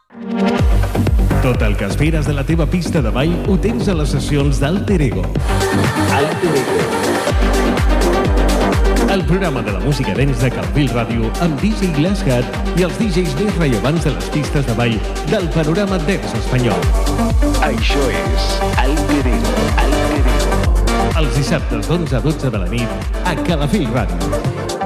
Tot el que esperes de la teva pista de ball ho tens a les sessions d'Alter Ego. Alter Ego. El programa de la música dance de Calvil Ràdio amb DJ Glasshat i els DJs més rellevants de les pistes de ball del panorama dance espanyol. Això és Alter Ego. Alter Ego. Els dissabtes d'11 a 12 de la nit a Calafell Ràdio.